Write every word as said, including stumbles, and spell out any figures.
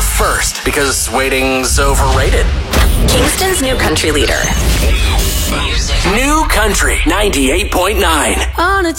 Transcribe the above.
first because waiting's overrated. Kingston's new country leader. New Country ninety-eight point nine. On a